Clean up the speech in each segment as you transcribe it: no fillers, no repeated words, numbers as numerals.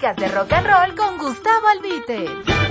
Podcast de Rock and Roll con Gustavo Albite.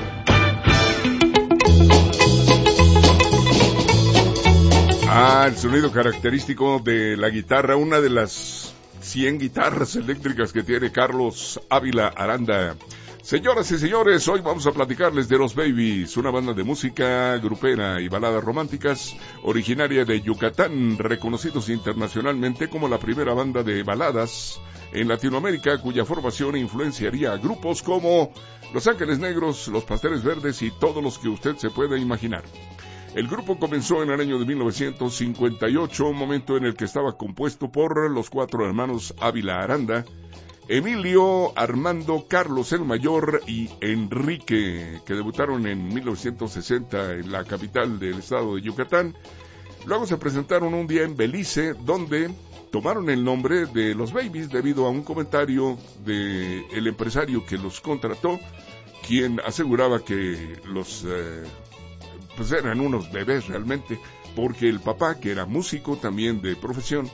El sonido característico de la guitarra, una de las 100 guitarras eléctricas que tiene Carlos Ávila Aranda. Señoras y señores, hoy vamos a platicarles de Los Babies, una banda de música grupera y baladas románticas originaria de Yucatán, reconocidos internacionalmente como la primera banda de baladas en Latinoamérica, cuya formación influenciaría a grupos como Los Ángeles Negros, Los Pasteles Verdes y todos los que usted se pueda imaginar. El grupo comenzó en el año de 1958, un momento en el que estaba compuesto por los 4 hermanos Ávila Aranda, Emilio, Armando, Carlos el Mayor y Enrique, que debutaron en 1960 en la capital del estado de Yucatán. Luego se presentaron un día en Belice, donde tomaron el nombre de Los Babies debido a un comentario del empresario que los contrató, quien aseguraba que los pues eran unos bebés realmente, porque el papá, que era músico también de profesión,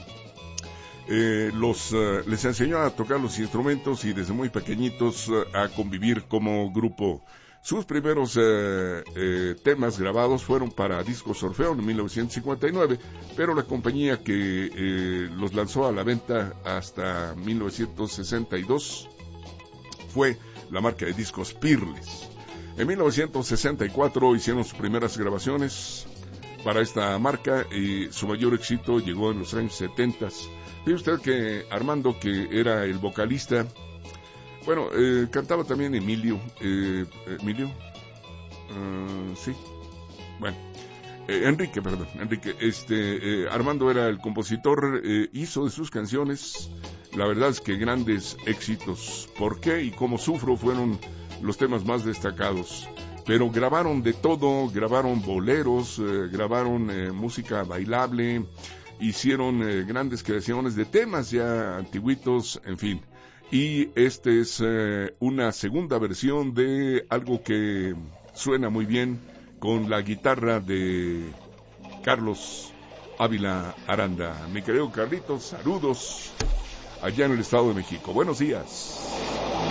les enseñó a tocar los instrumentos y desde muy pequeñitos a convivir como grupo. Sus primeros temas grabados fueron para Discos Orfeo en 1959, pero la compañía que los lanzó a la venta hasta 1962 fue la marca de discos Peerless. En 1964 hicieron sus primeras grabaciones para esta marca y su mayor éxito llegó en los años 70. Ve usted que Armando, que era el vocalista, bueno, cantaba también Emilio, sí, bueno, Enrique, Armando era el compositor, hizo de sus canciones, la verdad es que grandes éxitos. ¿Por qué y cómo sufro? Fueron los temas más destacados. Pero grabaron de todo, grabaron boleros, grabaron música bailable, hicieron grandes creaciones de temas ya antiguitos, en fin. Y este es una segunda versión de algo que suena muy bien con la guitarra de Carlos Ávila Aranda. Mi querido Carlitos, saludos allá en el Estado de México. Buenos días.